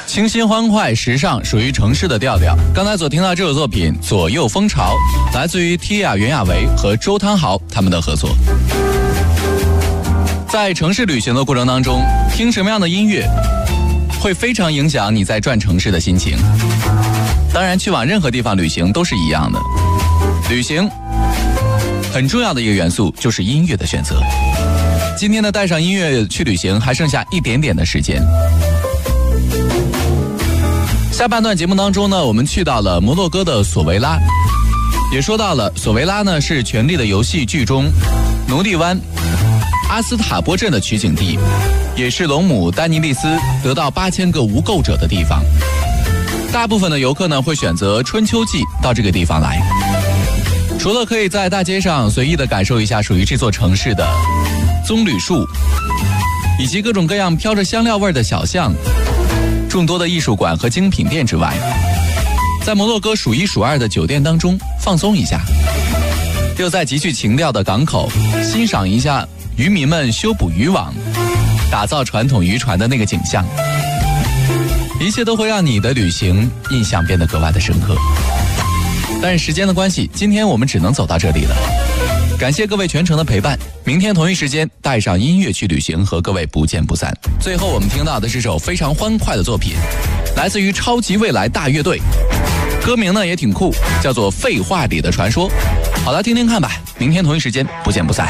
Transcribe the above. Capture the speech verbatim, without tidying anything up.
清新欢快时尚，属于城市的调调。刚才所听到这首作品《左右风潮》，来自于 Tia 袁娅维和周汤豪他们的合作。在城市旅行的过程当中，听什么样的音乐会非常影响你在转城市的心情。当然，去往任何地方旅行都是一样的，旅行很重要的一个元素就是音乐的选择。今天呢，带上音乐去旅行，还剩下一点点的时间。下半段节目当中呢，我们去到了摩洛哥的索维拉，也说到了索维拉呢是《权力的游戏》剧中奴隶湾阿斯塔波镇的取景地，也是龙母丹尼利斯得到八千个无垢者的地方。大部分的游客呢会选择春秋季到这个地方来，除了可以在大街上随意的感受一下属于这座城市的棕榈树，以及各种各样飘着香料味的小巷，众多的艺术馆和精品店之外，在摩洛哥数一数二的酒店当中放松一下，又在极具情调的港口欣赏一下渔民们修补渔网、打造传统渔船的那个景象，一切都会让你的旅行印象变得格外的深刻。但是时间的关系，今天我们只能走到这里了。感谢各位全程的陪伴，明天同一时间带上音乐去旅行，和各位不见不散。最后我们听到的是首非常欢快的作品，来自于超级未来大乐队，歌名呢也挺酷，叫做《废话里的传说》。好了，听听看吧，明天同一时间不见不散。